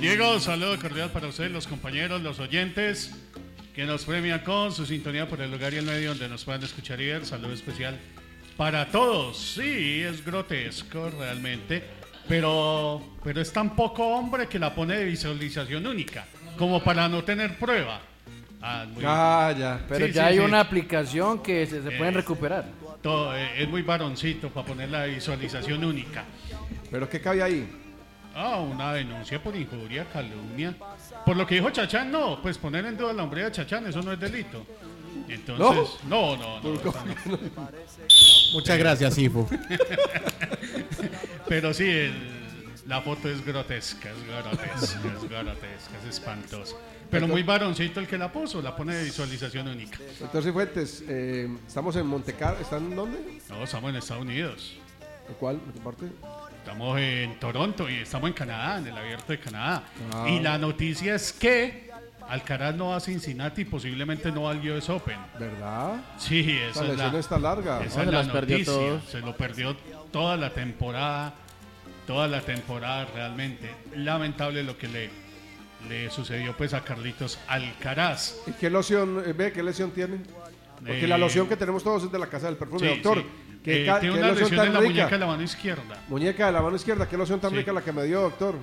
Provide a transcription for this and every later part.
Diego, saludo cordial para ustedes, los compañeros, los oyentes que nos premian con su sintonía por el lugar y el medio donde nos puedan escuchar y ver. Saludo especial para todos. Sí, es grotesco realmente, pero es tan poco hombre que la pone de visualización única, como para no tener prueba. Ya. Pero Sí, ya sí, hay sí. una aplicación que se pueden recuperar. Todo, es muy varoncito para poner la visualización única. ¿Pero qué cabe ahí? Una denuncia por injuria, calumnia. Por lo que dijo Chachán, no, pues poner en duda la hombría de Chachán, eso no es delito. Entonces, no. Muchas gracias, Ifo. Pero sí, la foto es grotesca, es espantosa. Pero muy varoncito el que la puso, la pone de visualización única. Doctor Cifuentes, estamos en Montecarlo. ¿Están en dónde? No, estamos en Estados Unidos. ¿En cuál? ¿En qué parte? Estamos en Toronto y estamos en Canadá, en el Abierto de Canadá. Y la noticia es que Alcaraz no va a Cincinnati y posiblemente no va al US Open. ¿Verdad? Sí, Esa lesión está larga. Esa es la noticia. Se lo perdió toda la temporada realmente. Lamentable lo que le sucedió pues a Carlitos Alcaraz. ¿Y qué lesión tiene? Porque la loción que tenemos todos es de la Casa del Perfume, sí, doctor. Sí. ¿Qué tiene una loción lesión tan en la rica? muñeca de la mano izquierda. Muñeca de la mano izquierda, qué loción tan Sí. rica la que me dio, doctor.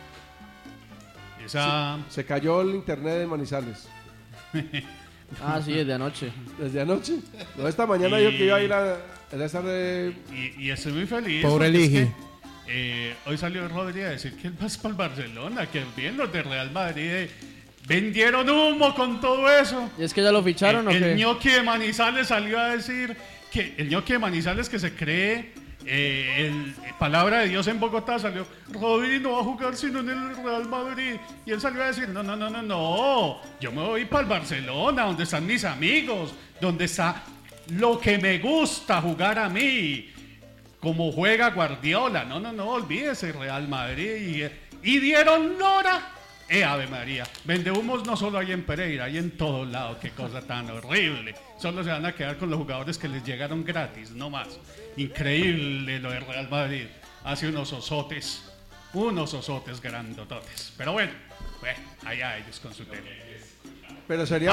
Esa... Se cayó el internet de Manizales. Sí, desde anoche. ¿Desde anoche? No, esta mañana dijo que iba a ir a esa de... Y estoy muy feliz. Pobre Ligi. Hoy salió Rodri a decir que él va para el Barcelona, que bien los de Real Madrid vendieron humo con todo eso. ¿Y es que ya lo ficharon o qué? El ñoqui de Manizales salió a decir que el ñoqui de Manizales que se cree palabra de Dios en Bogotá salió, Rodri no va a jugar sino en el Real Madrid, y él salió a decir no, yo me voy para el Barcelona, donde están mis amigos, donde está lo que me gusta jugar a mí, como juega Guardiola. No, olvídese Real Madrid, y dieron lora. Ave María, vendehumos no solo hay en Pereira, hay en todos lados. Qué cosa tan horrible. Solo se van a quedar con los jugadores que les llegaron gratis, no más. Increíble lo de Real Madrid. Hace unos osotes grandototes. Pero bueno, allá ellos con su tema. Pero sería...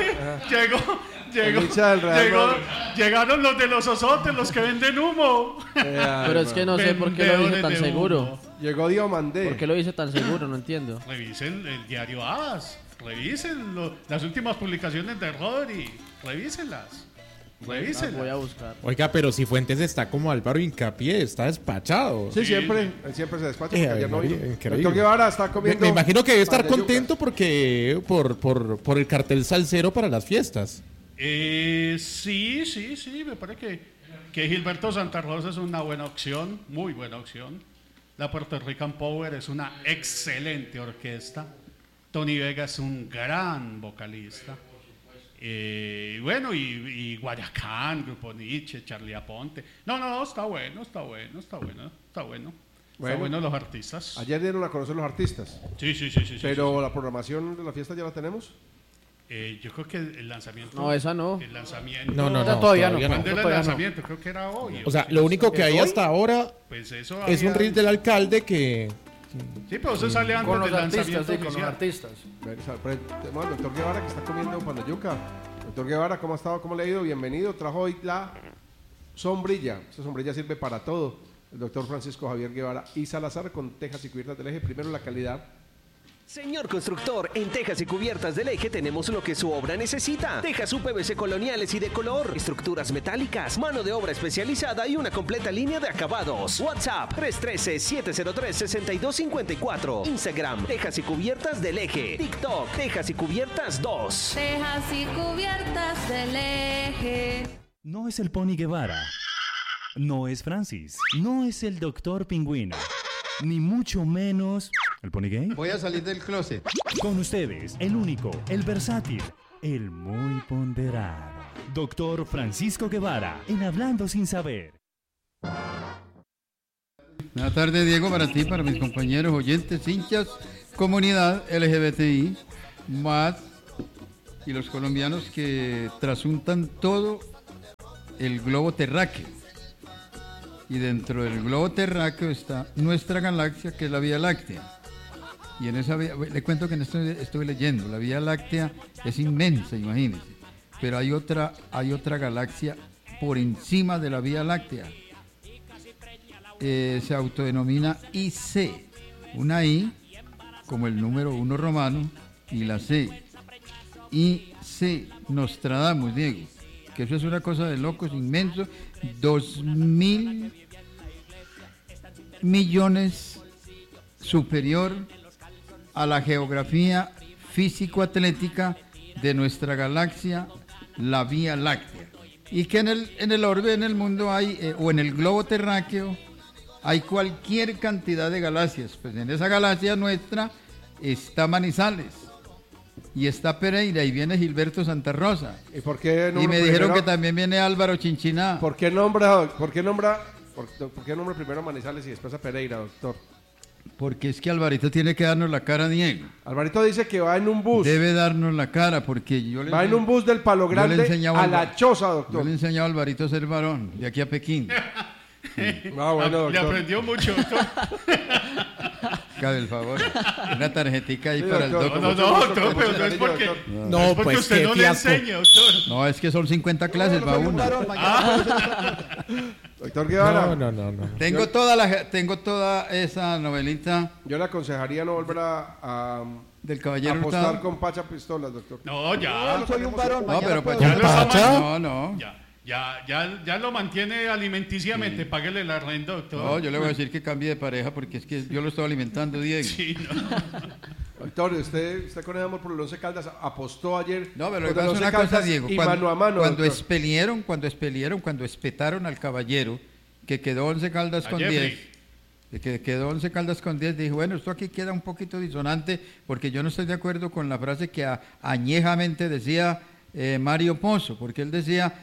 Llegaron los de los osotes, los que venden humo. Pero es que no sé por qué lo dice tan seguro. Llegó Diomandé. ¿Por qué lo dice tan seguro? No entiendo. Revisen el diario AS, revisen las últimas publicaciones de Rodri, revísenlas. Voy a buscar. Oiga, pero si Fuentes está como Álvaro Hincapié, está despachado. Sí, siempre se despacha. Porque ayer no vino. Increíble. Doctor Guevara está comiendo... Me imagino que debe estar pan de contento porque por el cartel salsero para las fiestas. Sí, me parece que Gilberto Santa Rosa es una buena opción, muy buena opción. La Puerto Rican Power es una excelente orquesta. Tony Vega es un gran vocalista. Y Guayacán, Grupo Nietzsche, Charlie Aponte. No, está bueno. Está bueno los artistas. Ayer dieron a conocer los artistas. Sí. Pero la programación de la fiesta ya la tenemos. Yo creo que el lanzamiento... No, esa no. El lanzamiento... No, todavía no. ¿Cuándo era el Todavía lanzamiento? Creo que era hoy. O sea, lo único que hay hasta ahora Pues eso es un había- reel del alcalde que... Sí, pero eso sale antes Con los del artistas, lanzamiento con los oficial. artistas. Bueno, doctor Guevara que está comiendo pan de yuca. Doctor Guevara, ¿cómo ha estado? ¿Cómo le ha ido? Bienvenido. Trajo hoy la sombrilla. Esa sombrilla sirve para todo. El doctor Francisco Javier Guevara y Salazar con tejas y cubiertas del Eje. Primero la calidad. Señor constructor, en Tejas y Cubiertas del Eje tenemos lo que su obra necesita. Tejas UPVC coloniales y de color, estructuras metálicas, mano de obra especializada y una completa línea de acabados. WhatsApp 313-703-6254. Instagram Tejas y Cubiertas del Eje. TikTok Tejas y Cubiertas 2. Tejas y Cubiertas del Eje. No es el Pony Guevara. No es Francis. No es el Doctor Pingüino. Ni mucho menos... ¿El Pony Gay? Voy a salir del closet. Con ustedes, el único, el versátil, el muy ponderado. Doctor Francisco Guevara, en Hablando Sin Saber. Buenas tardes, Diego, para ti, para mis compañeros, oyentes, hinchas, comunidad LGBTI, más y los colombianos que trasuntan todo el globo terráqueo. Y dentro del globo terráqueo está nuestra galaxia, que es la Vía Láctea. Y en esa le cuento que estoy leyendo, la Vía Láctea es inmensa, imagínense. Pero hay otra galaxia por encima de la Vía Láctea. Se autodenomina IC. Una I, como el número 1 romano, y la C. IC, Nostradamus, Diego. Que eso es una cosa de locos, inmenso. 2.000 millones superior a la geografía físico-atlética de nuestra galaxia, la Vía Láctea. Y que en el orbe, en el mundo hay, o en el globo terráqueo, hay cualquier cantidad de galaxias. Pues en esa galaxia nuestra está Manizales, y está Pereira, y viene Gilberto Santa Rosa. ¿Y por qué me dijeron que también viene Álvaro Chinchiná. ¿Por qué nombra primero a Manizales y después a Pereira, doctor? Porque es que Alvarito tiene que darnos la cara, Diego. Alvarito dice que va en un bus. Debe darnos la cara, porque yo le va en un bus del Palo Grande a la choza, doctor. Yo le he enseñado a Alvarito a ser varón, de aquí a Pekín. Ah, bueno, doctor. Le aprendió mucho, doctor. Cabe el favor. Una tarjetica ahí para doctor. el doctor. No, doctor, pero no es porque, No, es porque pues, usted qué no le fiasco. enseña, doctor. No, es que son 50 clases, va una. Doctor Guevara. No. Tengo toda esa novelita Yo le aconsejaría no volver a del Caballero apostar Hurtado. con Pacha Pistolas, doctor. No, ya. Soy un varón. No, pero pues ¿Ya lo está Pacha? no. Ya lo mantiene alimenticiamente. Páguele la renta, doctor. No, yo le voy a decir que cambie de pareja porque es que yo lo estoy alimentando, Diego. Sí, no. Doctor, usted con el amor por el Once Caldas apostó ayer. No, pero con le el voy a decir Once una cosa, Caldas Diego. y mano a mano, Cuando doctor. cuando espetaron al Caballero, que quedó 11 Caldas con 10. Que quedó 11 Caldas con 10, dije, bueno, esto aquí queda un poquito disonante, porque yo no estoy de acuerdo con la frase que añejamente decía Mario Pozo, porque él decía,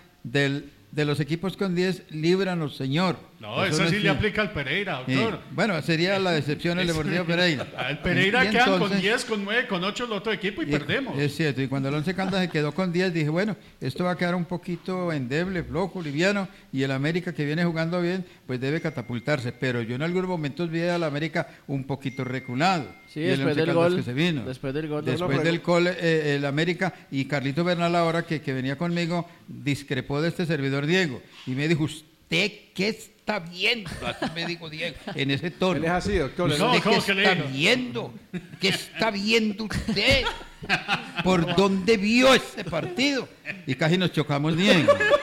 de los equipos con 10, líbranos, Señor. No, Eso eso sí es- le aplica al Pereira, doctor. Sí. Bueno, sería la decepción el Deportivo Pereira. Al Pereira Y quedan con entonces- 10, con 9, con 8 el otro equipo y perdemos. Es cierto, y cuando el Once Caldas se quedó con 10, dije, bueno, esto va a quedar un poquito endeble, flojo, liviano, y el América, que viene jugando bien, pues debe catapultarse. Pero yo en algunos momentos vi al América un poquito reculado. Sí, Y el después Once del Caldas gol. que se vino. Después del gol. Después del gol, el América, y Carlito Bernal ahora, que venía conmigo, discrepó de este servidor Diego, y me dijo, ¿usted qué está viendo? Así me dijo Diego, en ese tono. Él es así, doctor. ¿Usted No, qué ¿cómo que le está digo? viendo? ¿Qué está viendo usted? ¿Por dónde vio ese partido? Y casi nos chocamos bien.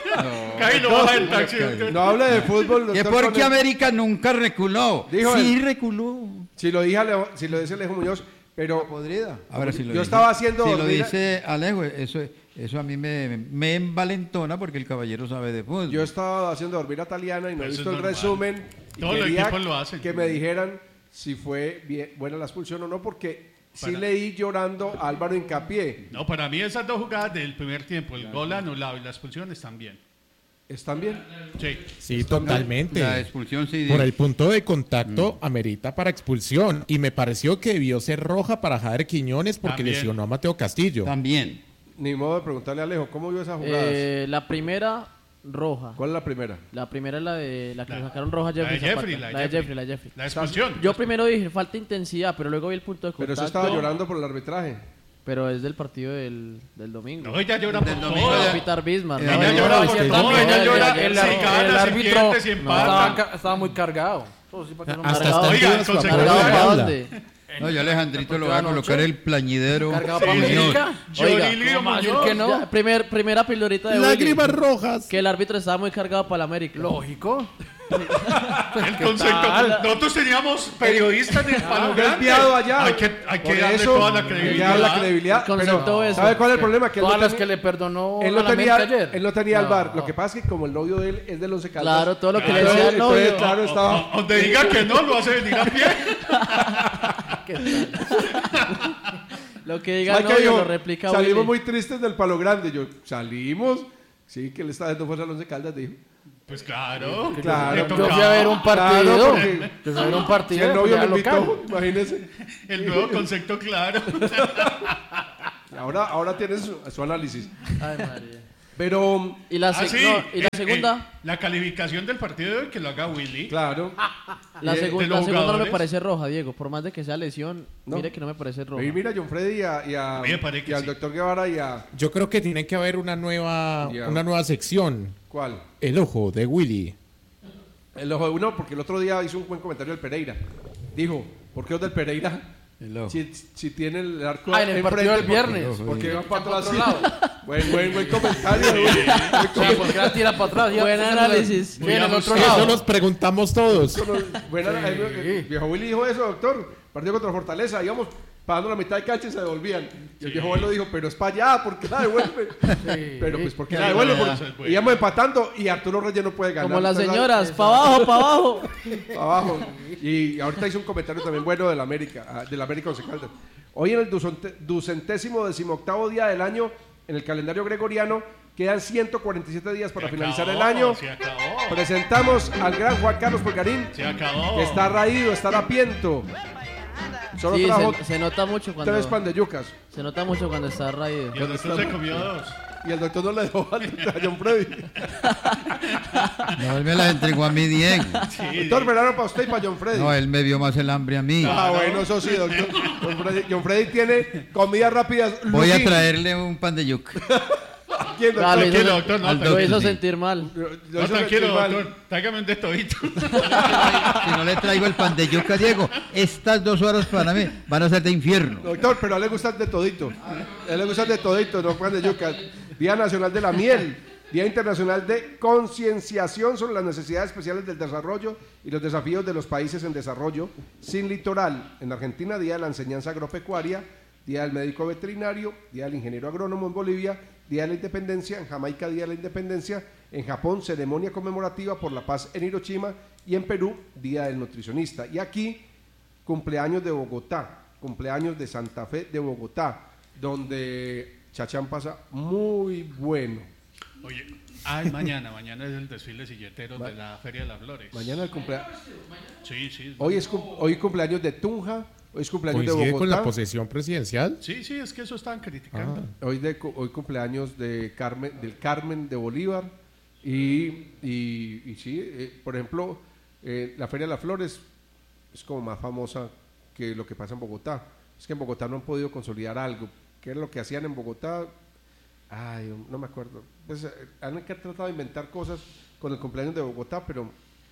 Casi lo baja el taxi, doctor. No hable de fútbol, Que doctor. porque América nunca reculó. Dijo Sí él. reculó. Si lo dice Alejo Muñoz, pero Podrida. Ahora sí lo Yo dice. estaba haciendo Si lo dormir- dice Alejo, eso a mí me envalentona porque el caballero sabe de fútbol. yo estaba haciendo dormir a Taliana y no he Eso visto es el normal. resumen. Y Todos los quería equipos lo hacen. que me dijeran si fue buena la expulsión o no, porque sí Para- leí llorando a Álvaro Hincapié. No, para mí esas dos jugadas del primer tiempo, el gol anulado y la expulsión, están bien. ¿Están bien? Sí. Sí, totalmente. La expulsión sí. Por el punto de contacto amerita para expulsión. Y me pareció que debió ser roja para Jader Quiñones porque También. lesionó a Mateo Castillo. También. Ni modo de preguntarle a Alejo, ¿cómo vio esas jugadas? La primera, roja. ¿Cuál es la primera? La primera es la de la que le sacaron roja a La de Jeffrey Jeffrey, Zapata. la de Jeffrey. La de Jeffrey. La expulsión. Yo primero dije, falta intensidad, pero luego vi el punto de Pero contacto. eso estaba llorando por el arbitraje. Pero es del partido del domingo. No, ella llora por Del todo. domingo Va a ya- pitar Bismarck. Ella ¿no? Ella no, llora es por que todo. también Ella llora el- si gana, si pierde, si empata. Estaba muy cargado. Eso sí, para que no me- Hasta Cargado. está en Oiga, dudas con para seguridad. ¿Cargado poder para hablar. dónde? No, yo a Alejandrito lo voy a colocar el plañidero. Cargado para Sí. América. Oiga, Llorilio ¿cómo va a decir Muñoz. que no? Ya, primera pildorita de Lágrimas Willy, rojas. que el árbitro estaba muy cargado para la América. Lógico. El concepto. Nosotros teníamos periodistas del Palo Grande. Desviado allá. Hay que Por darle eso, toda la hay que darle credibilidad. la credibilidad. El concepto Pero, es- ¿sabe cuál es el problema? Que él Todas no las tenía- que le perdonó él a no la tenía, América ayer. él no tenía el No, VAR. no. Lo que pasa es que como el novio de él es del Once Caldas. Claro, todo lo que le entonces- decía el novio. entonces, claro, estaba. Donde diga que no, lo hace venir a pie. Lo que diga el ¿Sabe qué novio dijo? lo replica Salimos Willy. muy tristes del Palo Grande. Yo, salimos. Sí, que le está dando fuerza al Once Caldas, dijo. Pues claro. Claro. le Yo Yo tocaba. fui a ver un partido. Claro, porque- Yo fui a ver un Si partido. el novio de me local. invitó, imagínese. El nuevo concepto claro. Ahora tienes su análisis. Ay, María. Pero, Y la, Ah, sí, y la segunda, la calificación del partido de hoy que lo haga Willy. claro. la, de segun- los la segunda no me jugadores. parece roja, Diego. Por más de que sea lesión, No. mire que no me parece roja. Y mira, John Freddy A mí me parece que y al sí. doctor Guevara y a... Yo creo que tiene que haber una nueva sección. ¿Cuál? El ojo de Willy. El ojo de uno, porque el otro día hizo un buen comentario del Pereira. Dijo, ¿por qué los del Pereira? El ojo. Si tiene el arco Ah, en el partido del enfrente, viernes. porque van para Para atrás. otro lado. Buen comentario. O sea, ¿por qué la tira para atrás? Ya, Buen análisis. Viene el otro Eso lado. nos preguntamos todos. Viejo Willy dijo eso, doctor. Partido contra Fortaleza, íbamos pagando la mitad de cancha y se devolvían. Y el viejo Willy dijo, pero es para allá, ¿por qué la devuelve? Pero pues, ¿por qué la devuelve? eso es Porque bueno. íbamos empatando y Arturo Reyes no puede ganar. Como las Entonces, señoras, para abajo, para abajo. abajo. Y ahorita hizo un comentario también bueno del América, Once Caldas. Hoy en el 218º día del año, en el calendario gregoriano, quedan 147 días para Se finalizar acabó, el año. Se acabó. Presentamos al gran Juan Carlos Polgarín, Se acabó. que está raído, está rapiento. Solo Sí, trajo se nota mucho cuando 3 pan de yucas. se nota mucho cuando está raído. Y el doctor se comió 2. Y el doctor no le dejó a John Freddy. No, él me las entregó a mí, Diego. Sí, Doctor, verano para usted y para John Freddy. No, él me vio más el hambre a mí. Ah, bueno, eso sí, doctor. John Freddy tiene comidas rápidas. Voy a Lujín. traerle un pan de yuca. ¿Quién, doctor? Claro, tranquilo, doctor, no, Al Lo doctor, hizo sí. sentir mal. Lo No, hizo tranquilo, sentir mal. doctor. Tráigame un de todito. Si no le traigo el pan de yuca, Diego, estas 2 horas para mí van a ser de infierno. Doctor, pero a él le gusta el de todito. A él le gusta el de todito, no pan de yuca. Día Nacional de la Miel. Día Internacional de Concienciación sobre las necesidades especiales del desarrollo y los desafíos de los países en desarrollo sin litoral. En Argentina, Día de la Enseñanza Agropecuaria, Día del Médico Veterinario, Día del Ingeniero Agrónomo en Bolivia, Día de la Independencia, en Jamaica, Día de la Independencia, en Japón, ceremonia conmemorativa por la paz en Hiroshima y en Perú, Día del Nutricionista. Y aquí, cumpleaños de Bogotá, cumpleaños de Santa Fe de Bogotá, donde Chachán pasa muy bueno. Oye, mañana es el desfile silletero de la Feria de las Flores. Mañana el cumpleaños. Sí. Hoy cumpleaños de Tunja, hoy es cumpleaños de ¿Coincide Bogotá. con la posesión presidencial? Sí, es que eso estaban criticando. Hoy cumpleaños del Carmen de Bolívar y sí, por ejemplo, la Feria de las Flores es como más famosa que lo que pasa en Bogotá. Es que en Bogotá no han podido consolidar algo. ¿Qué es lo que hacían en Bogotá? Ay, no me acuerdo. Pues, han tratado de inventar cosas con el cumpleaños de Bogotá, pero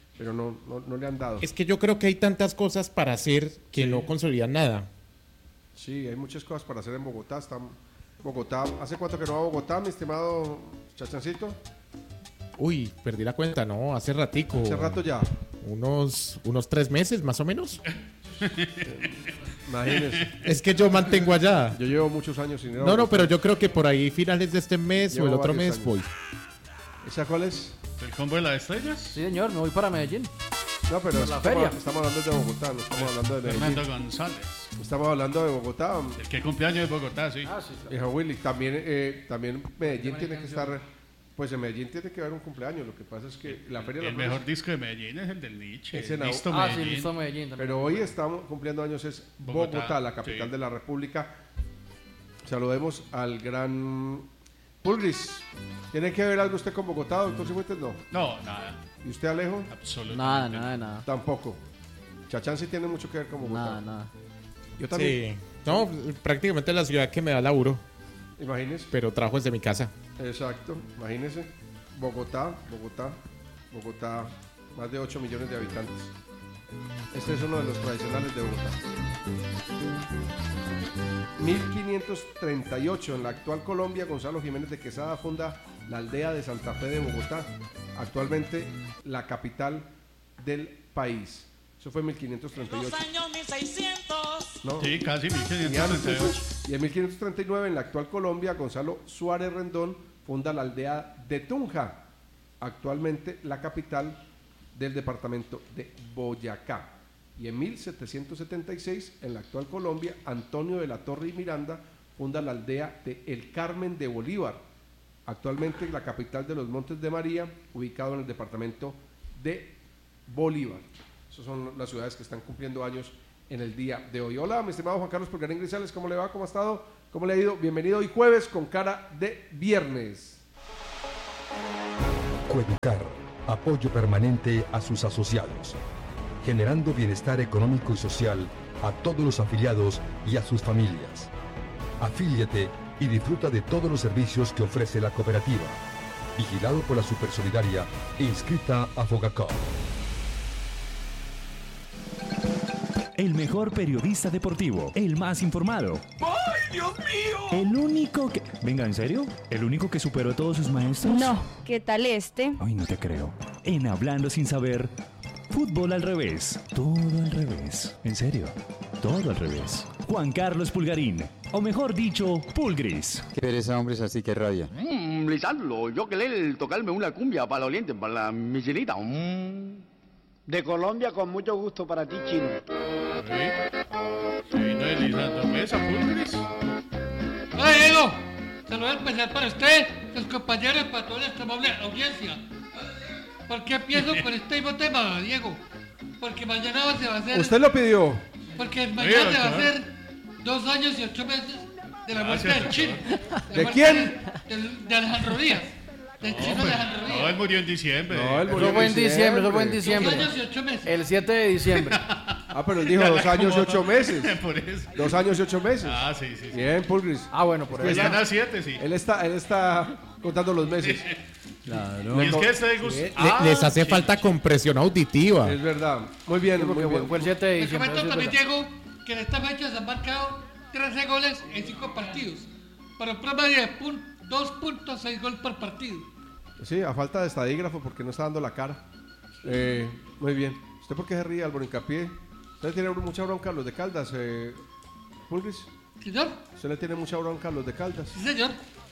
no le han dado. Es que yo creo que hay tantas cosas para hacer que no consolidan nada. Sí, hay muchas cosas para hacer en Bogotá. Bogotá, ¿hace cuánto que no va a Bogotá, mi estimado Chachancito? Uy, perdí la cuenta, no, hace ratico. Hace rato ya. Unos 3 meses, más o menos. Imagínese. Es que yo mantengo allá. Yo llevo muchos años sin ir a No, Bogotá. pero yo creo que por ahí finales de este mes Llevo o el otro varios mes años. voy. ¿Esa cuál es? ¿El combo de las estrellas? Sí, señor, me voy para Medellín. No, pero la feria. estamos hablando de Bogotá, no estamos hablando de Fernando Medellín. González. Estamos hablando de Bogotá. El que cumpleaños de Bogotá, sí. Viejo Willy, también Medellín tiene que estar, pues en Medellín tiene que haber un cumpleaños. Lo que pasa es que la Feria de El las mejor Flores- disco de Medellín es el del Nietzsche. Ese no. Listo, Ah, sí, Medellín. listo Medellín también. Pero hoy estamos cumpliendo años, es Bogotá, la capital sí. de la República. Saludemos al gran Pulgris. ¿Tiene que ver algo usted con Bogotá, doctor Cifuentes? No. No, nada. ¿Y usted, Alejo? Absolutamente. Nada. Tampoco. Chachán sí tiene mucho que ver con Bogotá. Nada. Yo también. Sí. No, prácticamente la ciudad que me da laburo, Imagínese. pero trabajo desde mi casa. Exacto. Imagínese. Bogotá, más de 8 millones de habitantes. Este es uno de los tradicionales de Bogotá. 1538, en la actual Colombia, Gonzalo Jiménez de Quesada funda la aldea de Santa Fe de Bogotá, actualmente la capital del país. Eso fue en 1538. años 1600. ¿No? Sí, casi Y antes, 1538. y en 1539, en la actual Colombia, Gonzalo Suárez Rendón funda la aldea de Tunja, actualmente la capital del departamento de Boyacá. Y en 1776, en la actual Colombia, Antonio de la Torre y Miranda funda la aldea de El Carmen de Bolívar, actualmente la capital de los Montes de María, ubicado en el departamento de Bolívar. Esas son las ciudades que están cumpliendo años en el día de hoy. Hola, mi estimado Juan Carlos Polgarín Grisales, ¿cómo le va? ¿Cómo ha estado? ¿Cómo le ha ido? Bienvenido hoy jueves con cara de viernes. Coeducar, apoyo permanente a sus asociados, generando bienestar económico y social a todos los afiliados y a sus familias. Afíliate y disfruta de todos los servicios que ofrece la cooperativa. Vigilado por la Supersolidaria e inscrita a Fogacop. El mejor periodista deportivo, el más informado. ¡Ay, Dios mío! El único que... Venga, ¿en serio? ¿El único que superó a todos sus maestros? No, ¿qué tal este? Ay, no te creo. En Hablando Sin Saber, fútbol al revés. Todo al revés. En serio, todo al revés. Juan Carlos Pulgarín, o mejor dicho, Pulgris. Qué pereza, hombres, así que rabia. Lisandro, yo querer tocarme una cumbia para los oriente, para la Michelita. De Colombia, con mucho gusto para ti, Chino. Sí, no es Lisandro Mesa, Pulgris. Hola, Diego. Saludos especial para usted, sus compañeros, para toda esta amable audiencia. ¿Por qué empiezo con este mismo tema, Diego? Porque mañana se va a hacer... ¿Usted lo pidió? Porque mañana se va a hacer 2 años y 8 meses de la muerte del Chino. ¿De quién? De Alejandro Díaz. Del Chino Alejandro Díaz. No, él murió en diciembre. No, él Eso murió fue en diciembre, eso fue en 2 diciembre. años y 8 meses. El 7 de diciembre. Ah, pero él dijo 2 años y 8 meses. Por eso. 2 años y 8 meses. Ah, sí. Bien, Pulgris. Ah, bueno, por eso. Mañana 7, sí. Él está contando los meses. Claro. Y es que este gusto... Les hace falta compresión auditiva. Es verdad. Muy bien, muy bien. Fue el 7 de Les diciembre. comento eso es también, verdad. Diego, que en esta fecha se han marcado 13 goles en 5 partidos. Para un promedio de 2.6 goles por partido. Sí, a falta de estadígrafo porque no está dando la cara. Muy bien. ¿Usted por qué se ríe, Álvaro Hincapié? ¿Usted le tiene mucha bronca a los de Caldas, Pulgris? ¿Señor? ¿Usted le tiene mucha bronca a los de Caldas? Sí, señor.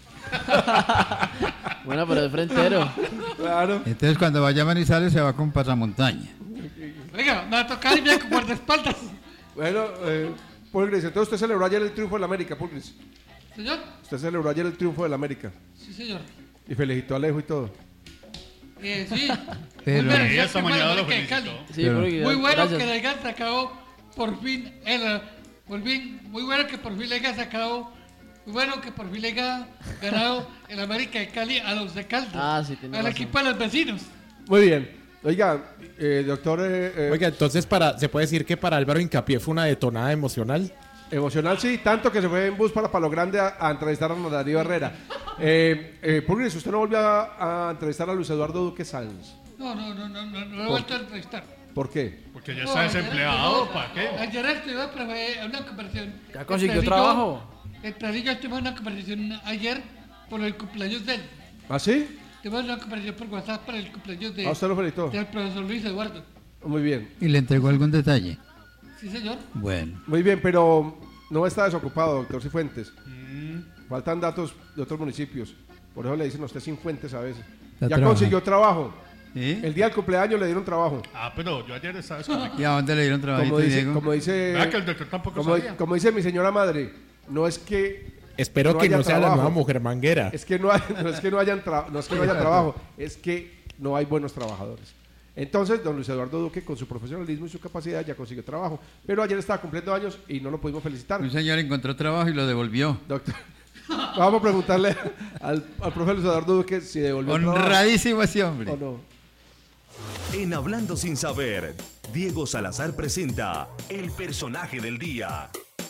Bueno, pero es frentero. Claro. Entonces cuando vaya a Manizales se va con pasamontaña. Oiga, me va a tocar irme con guardaespaldas. Bueno, Pulgris, entonces usted celebró ayer el triunfo del América, Pulgris. ¿Señor? Usted celebró ayer el triunfo del América. Sí, señor. Y felicitó a Alejo y todo. Sí. Pero- Muy bueno, esta mañana lo felicitó. Sí, porque- Muy bueno gracias. que le hayan sacado por fin muy bueno que por fin le haya sacado, muy bueno que por fin le haya ganado el América de Cali a los de Caldas. Ah, sí, tiene al razón. equipo de los vecinos. Muy bien. Oiga, doctor... Oiga, entonces se puede decir que para Álvaro Hincapié fue una detonada emocional. Emocional, sí, tanto que se fue en bus para Palo Grande a entrevistar a Darío Herrera. Pulgris, ¿usted no volvió a entrevistar a Luis Eduardo Duque Sáenz? No lo he vuelto a entrevistar. ¿Por qué? Porque ya está desempleado, ¿para qué? Ayer estuve a una conversación. ¿Ya consiguió trabajo? Entre él y yo tuvimos una conversación ayer por el cumpleaños de él. ¿Ah, sí? Tuvimos una conversación por WhatsApp para el cumpleaños de, ¿Ah, usted lo felicitó? del profesor Luis Eduardo. Muy bien. ¿Y le entregó algún detalle? Sí, señor. Bueno. Muy bien, pero no está desocupado, doctor Cifuentes. Faltan datos de otros municipios. Por eso le dicen a usted Cifuentes a veces. Está Ya trabajando. consiguió trabajo. ¿Sí? El día del cumpleaños le dieron trabajo. Ah, pero yo ayer estaba desconectado. ¿Y a dónde le dieron trabajito, Como dice, Diego? como dice, Vea que el doctor tampoco como, sabía. como dice mi señora madre, no es que Espero que haya no sea la trabajo. nueva mujer manguera. Es que no haya trabajo, es que no hay buenos trabajadores. Entonces, don Luis Eduardo Duque, con su profesionalismo y su capacidad, ya consiguió trabajo. Pero ayer estaba cumpliendo años y no lo pudimos felicitar. Un señor encontró trabajo y lo devolvió. Doctor, vamos a preguntarle al profe Luis Eduardo Duque si devolvió el trabajo Honradísimo ese hombre. o no. En Hablando Sin Saber, Diego Salazar presenta el personaje del día.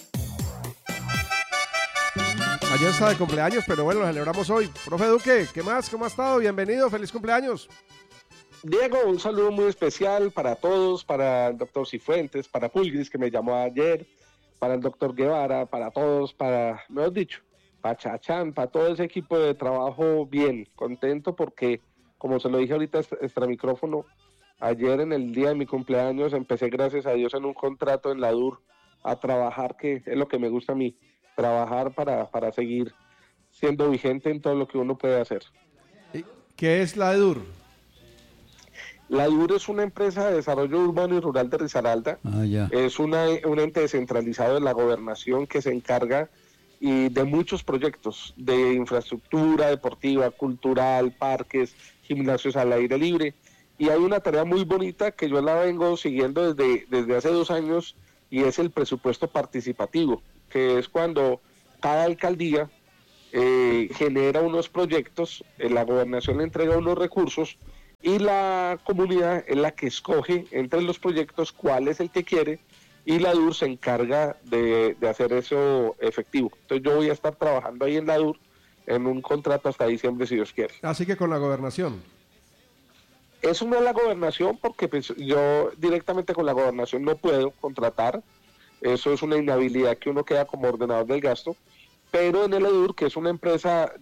Ayer estaba de cumpleaños, pero bueno, lo celebramos hoy. Profe Duque, ¿qué más? ¿Cómo ha estado? Bienvenido, feliz cumpleaños. Diego, un saludo muy especial para todos, para el doctor Cifuentes, para Pulgris, que me llamó ayer, para el doctor Guevara, para todos, mejor dicho, para Chachán, para todo ese equipo de trabajo, bien, contento porque, como se lo dije ahorita extra micrófono, ayer en el día de mi cumpleaños empecé, gracias a Dios, en un contrato en la DUR a trabajar, que es lo que me gusta a mí, trabajar para seguir siendo vigente en todo lo que uno puede hacer. ¿Qué es la EDUR? La DUR es una empresa de desarrollo urbano y rural de Risaralda. Ah, ya. Es un ente descentralizado de la gobernación que se encarga de muchos proyectos de infraestructura deportiva, cultural, parques, gimnasios al aire libre. Y hay una tarea muy bonita que yo la vengo siguiendo desde hace 2 años y es el presupuesto participativo, que es cuando cada alcaldía genera unos proyectos, la gobernación le entrega unos recursos y la comunidad es la que escoge entre los proyectos cuál es el que quiere y la DUR se encarga de hacer eso efectivo. Entonces yo voy a estar trabajando ahí en la DUR en un contrato hasta diciembre si Dios quiere. Así que con la gobernación. Eso no es la gobernación porque pues, yo directamente con la gobernación no puedo contratar, eso es una inhabilidad que uno queda como ordenador del gasto, pero en el EDUR, que es una empresa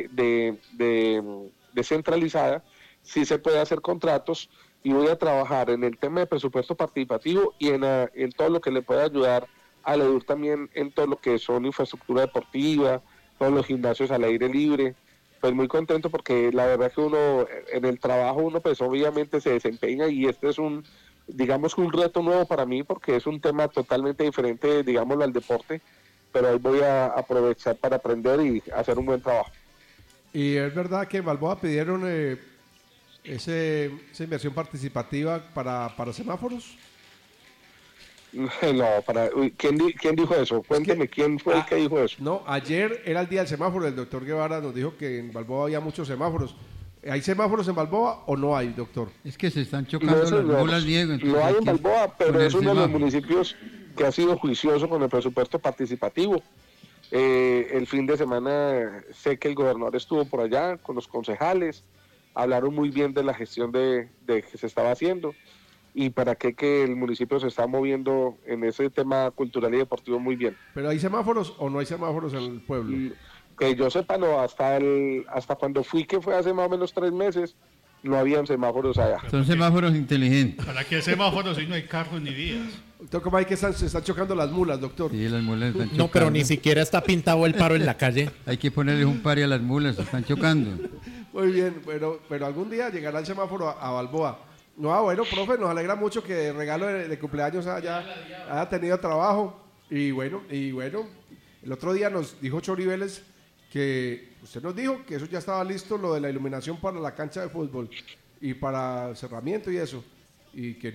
descentralizada, sí se puede hacer contratos y voy a trabajar en el tema de presupuesto participativo y en todo lo que le pueda ayudar al EDUR también en todo lo que son infraestructura deportiva, todos los gimnasios al aire libre. Pues muy contento porque la verdad que uno en el trabajo uno pues obviamente se desempeña y este es un reto nuevo para mí porque es un tema totalmente diferente, digámoslo, al deporte, pero ahí voy a aprovechar para aprender y hacer un buen trabajo. Y es verdad que en Balboa pidieron esa inversión participativa para semáforos. No, ¿quién dijo eso? Cuénteme, ¿quién fue el que dijo eso? No, ayer era el día del semáforo, el doctor Guevara nos dijo que en Balboa había muchos semáforos. ¿Hay semáforos en Balboa o no hay, doctor? Es que se están chocando las mulas, Diego. No hay en Balboa, pero es uno de los municipios que ha sido juicioso con el presupuesto participativo. El fin de semana sé que el gobernador estuvo por allá con los concejales, hablaron muy bien de la gestión de que se estaba haciendo y para qué que el municipio se está moviendo en ese tema cultural y deportivo muy bien. ¿Pero hay semáforos o no hay semáforos en el pueblo? Que yo sepa, no, hasta cuando fui, que fue hace más o menos 3 meses, no habían semáforos allá. Son semáforos inteligentes. ¿Para qué semáforos si no hay carros ni vías? Doctor, ¿cómo hay que se están chocando las mulas, doctor? Sí, las mulas están chocando. No, pero ni siquiera está pintado el paro en la calle. Hay que ponerles un pari a las mulas, se están chocando. Muy bien, pero algún día llegará el semáforo a Balboa. No, bueno, profe, nos alegra mucho que el regalo de cumpleaños haya tenido trabajo. Y bueno, el otro día nos dijo Chori Vélez que usted nos dijo que eso ya estaba listo, lo de la iluminación para la cancha de fútbol y para cerramiento y eso. Y que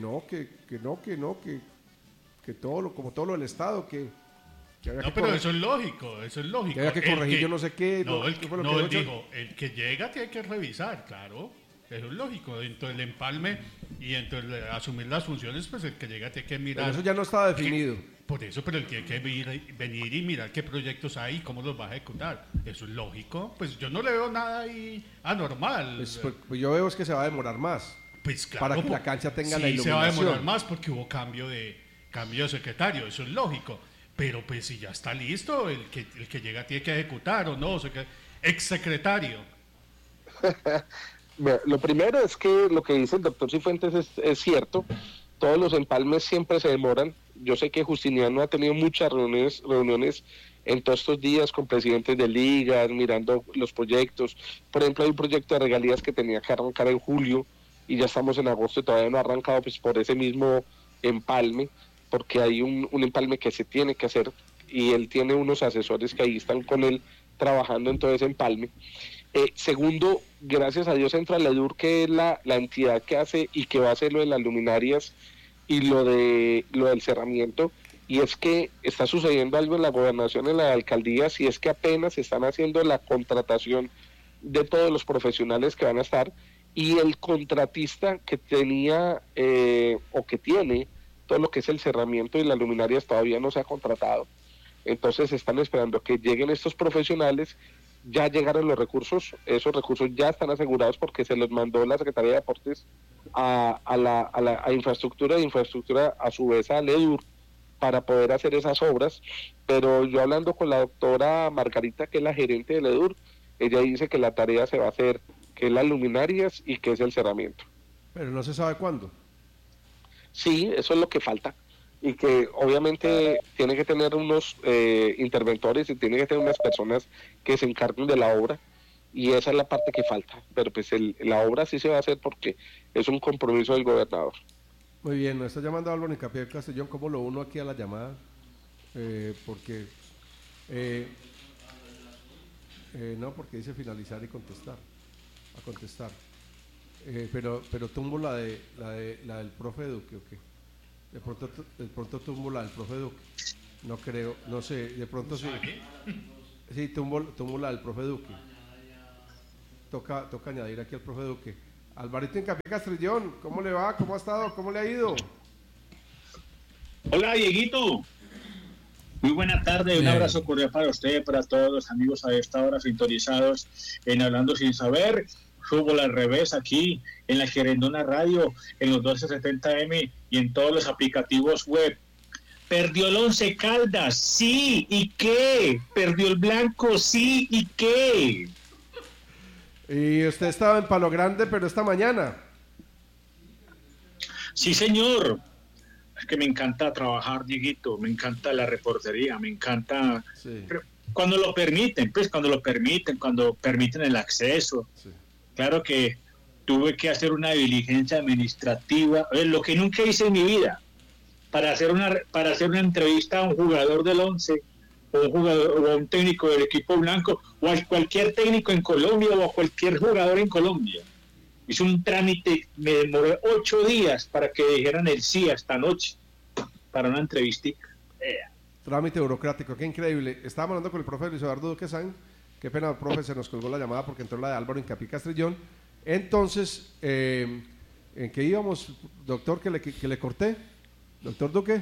todo como todo lo del Estado, que había no, pero eso es lógico. Que había que corregir yo no sé qué. Él dijo, el que llega tiene que revisar, claro. Eso es lógico, dentro del empalme y dentro de asumir las funciones, pues el que llega tiene que mirar. Pero eso ya no estaba definido. Por eso, pero él tiene que venir y mirar qué proyectos hay y cómo los va a ejecutar. Eso es lógico. Pues yo no le veo nada ahí anormal. Pues yo veo es que se va a demorar más. Pues claro. Para que la cancha tenga la iluminación. Sí, se va a demorar más porque hubo cambio de secretario, eso es lógico. Pero pues si ya está listo, el que llega tiene que ejecutar o no, exsecretario. Lo primero es que lo que dice el doctor Cifuentes es cierto. Todos los empalmes siempre se demoran. Yo sé que Justiniano ha tenido muchas reuniones en todos estos días con presidentes de ligas, mirando los proyectos. Por ejemplo, hay un proyecto de regalías que tenía que arrancar en julio y ya estamos en agosto y todavía no ha arrancado pues por ese mismo empalme, porque hay un empalme que se tiene que hacer y él tiene unos asesores que ahí están con él trabajando en todo ese empalme. Segundo, gracias a Dios entra la EDUR, que es la entidad que hace y que va a hacer lo de las luminarias y lo del cerramiento, y es que está sucediendo algo en la gobernación, en la alcaldía, si es que apenas están haciendo la contratación de todos los profesionales que van a estar, y el contratista que tenía o que tiene todo lo que es el cerramiento y las luminarias todavía no se ha contratado. Entonces están esperando que lleguen estos profesionales. Ya llegaron los recursos, esos recursos ya están asegurados porque se los mandó la Secretaría de Deportes a infraestructura a su vez a EDUR para poder hacer esas obras, pero yo hablando con la doctora Margarita, que es la gerente del EDUR, ella dice que la tarea se va a hacer, que es las luminarias y que es el cerramiento. Pero no se sabe cuándo. Sí, eso es lo que falta. Y que obviamente tiene que tener unos interventores y tiene que tener unas personas que se encarguen de la obra, y esa es la parte que falta, pero pues la obra sí se va a hacer porque es un compromiso del gobernador. Muy bien, nos está llamando Álvaro Nicapié Castellón. ¿Cómo lo uno aquí a la llamada? Porque porque dice finalizar y contestar, pero tumbo la del profe Duque, ¿o qué? De pronto tumbo la del profe Duque. No creo, no sé, de pronto sí. Sí, tumbo la del profe Duque. Toca añadir aquí al profe Duque. Alvarito Hincapié Castrillón, ¿cómo le va? ¿Cómo ha estado? ¿Cómo le ha ido? Hola, Dieguito. Muy buena tarde, un abrazo cordial para usted, para todos los amigos a esta hora sintonizados en Hablando Sin Saber, Fútbol al Revés, aquí en la Querendona Radio, en los 1270M y en todos los aplicativos web. Perdió el Once Caldas, sí, ¿y qué? Perdió el Blanco, sí, ¿y qué? Y usted estaba en Palo Grande, pero esta mañana. Sí, señor. Es que me encanta trabajar, Dieguito, me encanta la reportería, me encanta... Sí. Cuando lo permiten, cuando permiten el acceso. Sí. Claro que tuve que hacer una diligencia administrativa, lo que nunca hice en mi vida, para hacer una entrevista a un jugador del Once, o a un técnico del equipo blanco, o a cualquier técnico en Colombia, o a cualquier jugador en Colombia. Hice un trámite, me demoré 8 días para que dijeran el sí esta noche, para una entrevistica. Trámite burocrático, qué increíble. Estábamos hablando con el profe Luis Eduardo Duque San, qué pena, profe, se nos colgó la llamada porque entró la de Álvaro Hincapié Castrillón. Entonces, ¿en qué íbamos, doctor, que le corté? Doctor Duque.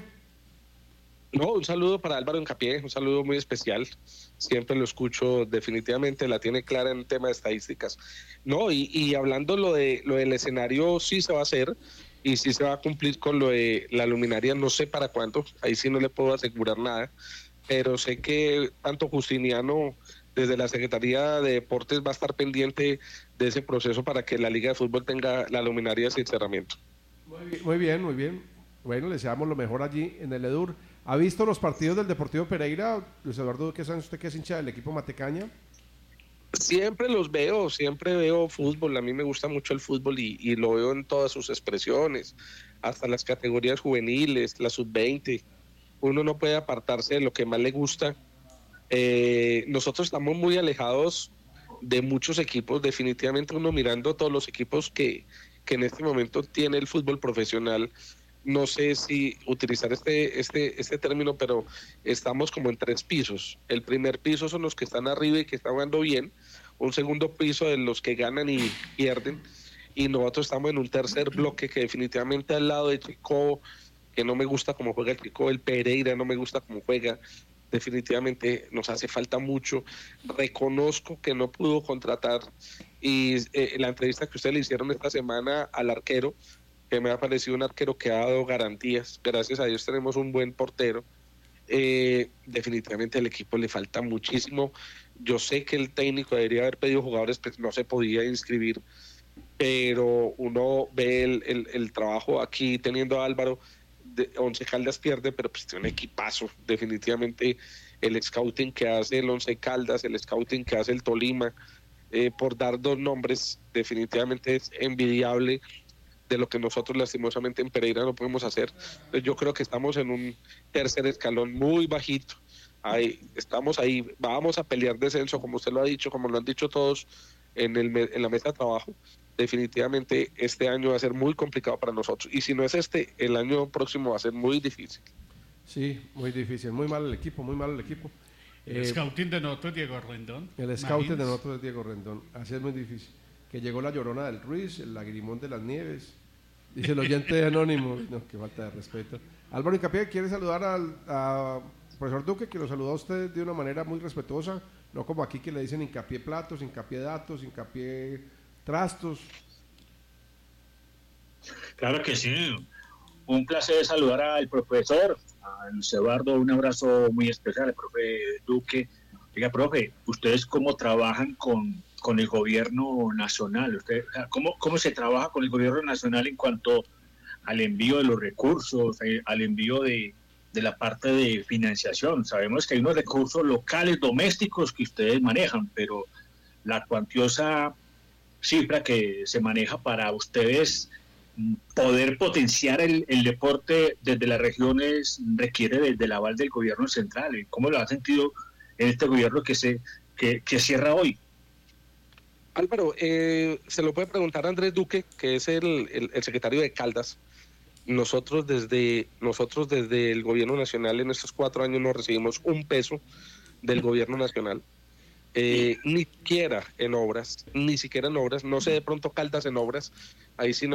No, un saludo para Álvaro Hincapié, un saludo muy especial. Siempre lo escucho, definitivamente la tiene clara en el tema de estadísticas. No, y hablando del escenario, sí se va a hacer y sí se va a cumplir con lo de la luminaria, no sé para cuándo, ahí sí no le puedo asegurar nada, pero sé que tanto Justiniano desde la Secretaría de Deportes va a estar pendiente de ese proceso para que la Liga de Fútbol tenga la luminaria sin cerramiento. Muy bien. Bueno, le deseamos lo mejor allí en el EDUR. ¿Ha visto los partidos del Deportivo Pereira, Luis Eduardo Duque San, usted que es hincha del equipo Matecaña? Siempre los veo, siempre veo fútbol, a mí me gusta mucho el fútbol y lo veo en todas sus expresiones, hasta las categorías juveniles, la sub-20, uno no puede apartarse de lo que más le gusta. Nosotros estamos muy alejados de muchos equipos, definitivamente uno mirando todos los equipos que en este momento tiene el fútbol profesional. No sé si utilizar este término, pero estamos como en 3 pisos. El primer piso son los que están arriba y que están jugando bien. Un segundo piso de los que ganan y pierden. Y nosotros estamos en un tercer bloque que definitivamente al lado de Chico, que no me gusta cómo juega el Chico, el Pereira no me gusta cómo juega. Definitivamente nos hace falta mucho. Reconozco que no pudo contratar. Y la entrevista que ustedes le hicieron esta semana al arquero, que me ha parecido un arquero que ha dado garantías. Gracias a Dios tenemos un buen portero. Definitivamente al equipo le falta muchísimo. Yo sé que el técnico debería haber pedido jugadores, pero no se podía inscribir. Pero uno ve el trabajo aquí teniendo a Álvaro. Once Caldas pierde, pero pues tiene un equipazo. Definitivamente el scouting que hace el Once Caldas, el scouting que hace el Tolima, por dar 2 nombres, definitivamente es envidiable de lo que nosotros lastimosamente en Pereira no podemos hacer. Yo creo que estamos en un tercer escalón muy bajito. Estamos ahí, vamos a pelear descenso, como usted lo ha dicho, como lo han dicho todos en la mesa de trabajo. Definitivamente este año va a ser muy complicado para nosotros. Y si no es el año próximo va a ser muy difícil. Sí, muy difícil. Muy mal el equipo. El scouting de nosotros es Diego Rendón. El scouting de nosotros es Diego Rendón. Así es muy difícil. Que llegó la Llorona del Ruiz, el Lagrimón de las Nieves, dice el oyente anónimo. No, qué falta de respeto. Álvaro Hincapié quiere saludar al profesor Duque, que lo saludó a usted de una manera muy respetuosa, no como aquí que le dicen hincapié platos, hincapié datos, hincapié trastos. Claro que sí, un placer saludar al profesor, a Luis Eduardo, un abrazo muy especial al profe Duque. Oiga, profe, ¿ustedes cómo trabajan con el gobierno nacional? ¿Cómo se trabaja con el gobierno nacional en cuanto al envío de los recursos, al envío de la parte de financiación? Sabemos que hay unos recursos locales, domésticos que ustedes manejan, pero la cuantiosa cifra que se maneja para ustedes poder potenciar el deporte desde las regiones requiere del aval del gobierno central. ¿Cómo lo ha sentido en este gobierno que cierra hoy? Álvaro, se lo puede preguntar a Andrés Duque, que es el secretario de Caldas. Nosotros desde el gobierno nacional en estos 4 años no recibimos un peso del gobierno nacional. ni siquiera en obras, no sé de pronto Caldas en obras, ahí sí no